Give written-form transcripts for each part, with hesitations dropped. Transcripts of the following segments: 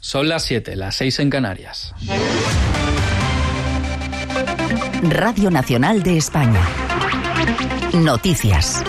Son las 7, las 6 en Canarias. Radio Nacional de España. Noticias.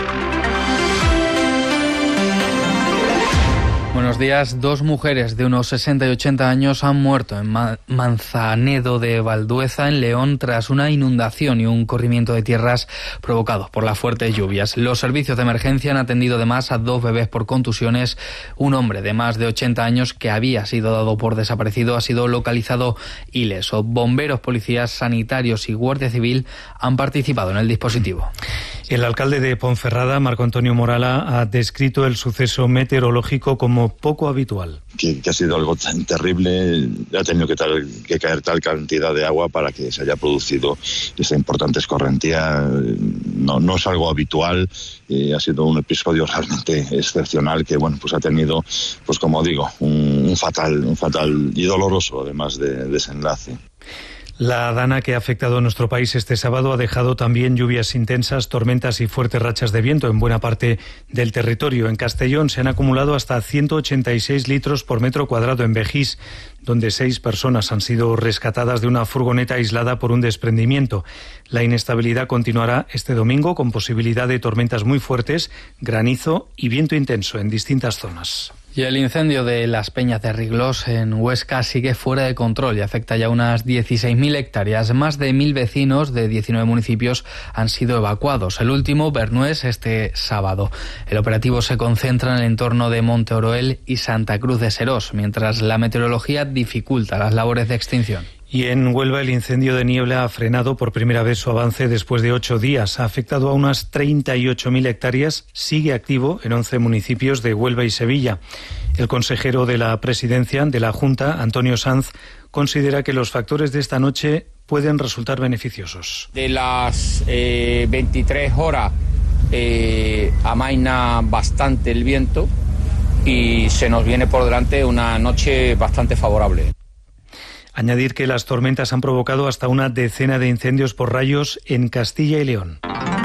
Buenos días. 2 mujeres de unos 60 y 80 años han muerto en Manzanedo de Valdueza, en León, tras una inundación y un corrimiento de tierras provocados por las fuertes lluvias. Los servicios de emergencia han atendido además a 2 bebés por contusiones. Un hombre de más de 80 años que había sido dado por desaparecido ha sido localizado ileso. Bomberos, policías, sanitarios y Guardia Civil han participado en el dispositivo. El alcalde de Ponferrada, Marco Antonio Morala, ha descrito el suceso meteorológico como poco habitual. Que ha sido algo tan terrible, ha tenido que caer tal cantidad de agua para que se haya producido esta importante escorrentía. No es algo habitual, ha sido un episodio realmente excepcional que pues ha tenido, pues como digo, un fatal y doloroso además de desenlace. La dana que ha afectado a nuestro país este sábado ha dejado también lluvias intensas, tormentas y fuertes rachas de viento en buena parte del territorio. En Castellón se han acumulado hasta 186 litros por metro cuadrado. En Begís, donde 6 personas han sido rescatadas de una furgoneta aislada por un desprendimiento. La inestabilidad continuará este domingo con posibilidad de tormentas muy fuertes, granizo y viento intenso en distintas zonas. Y el incendio de las Peñas de Riglós en Huesca sigue fuera de control y afecta ya unas 16.000 hectáreas. Más de 1.000 vecinos de 19 municipios han sido evacuados. El último, Bernués, este sábado. El operativo se concentra en el entorno de Monte Oroel y Santa Cruz de Serós, mientras la meteorología dificulta las labores de extinción. Y en Huelva el incendio de Niebla ha frenado por primera vez su avance después de 8 días. Ha afectado a unas 38.000 hectáreas. Sigue activo en 11 municipios de Huelva y Sevilla. El consejero de la presidencia de la Junta, Antonio Sanz, considera que los factores de esta noche pueden resultar beneficiosos. De las 23 horas amaina bastante el viento y se nos viene por delante una noche bastante favorable. Añadir que las tormentas han provocado hasta una decena de incendios por rayos en Castilla y León.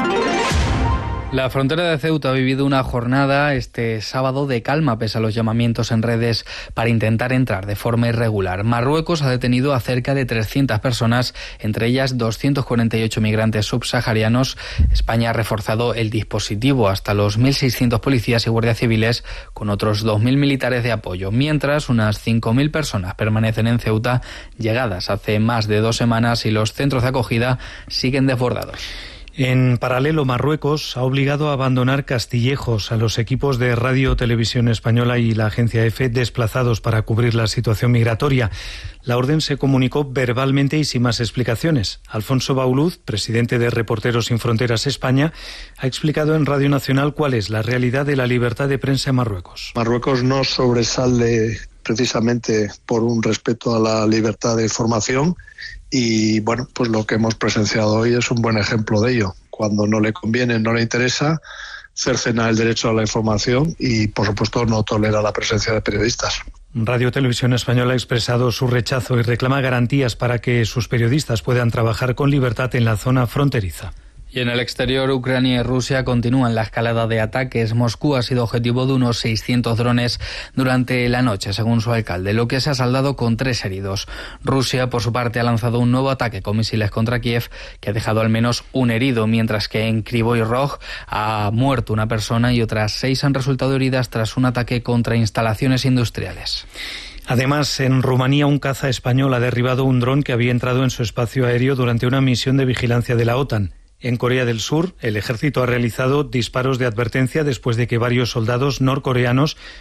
La frontera de Ceuta ha vivido una jornada este sábado de calma pese a los llamamientos en redes para intentar entrar de forma irregular. Marruecos ha detenido a cerca de 300 personas, entre ellas 248 migrantes subsaharianos. España ha reforzado el dispositivo hasta los 1.600 policías y guardias civiles con otros 2.000 militares de apoyo, mientras unas 5.000 personas permanecen en Ceuta, llegadas hace más de 2 semanas, y los centros de acogida siguen desbordados. En paralelo, Marruecos ha obligado a abandonar Castillejos a los equipos de Radio Televisión Española y la agencia EFE desplazados para cubrir la situación migratoria. La orden se comunicó verbalmente y sin más explicaciones. Alfonso Bauluz, presidente de Reporteros Sin Fronteras España, ha explicado en Radio Nacional cuál es la realidad de la libertad de prensa en Marruecos. Marruecos no sobresale precisamente por un respeto a la libertad de información. Y pues lo que hemos presenciado hoy es un buen ejemplo de ello. Cuando no le conviene, no le interesa, cercena el derecho a la información y, por supuesto, no tolera la presencia de periodistas. Radio Televisión Española ha expresado su rechazo y reclama garantías para que sus periodistas puedan trabajar con libertad en la zona fronteriza. Y en el exterior, Ucrania y Rusia continúan la escalada de ataques. Moscú ha sido objetivo de unos 600 drones durante la noche, según su alcalde, lo que se ha saldado con 3 heridos. Rusia, por su parte, ha lanzado un nuevo ataque con misiles contra Kiev, que ha dejado al menos un herido, mientras que en Kryvyi Rog ha muerto una persona y otras 6 han resultado heridas tras un ataque contra instalaciones industriales. Además, en Rumanía, un caza español ha derribado un dron que había entrado en su espacio aéreo durante una misión de vigilancia de la OTAN. En Corea del Sur, el ejército ha realizado disparos de advertencia después de que varios soldados norcoreanos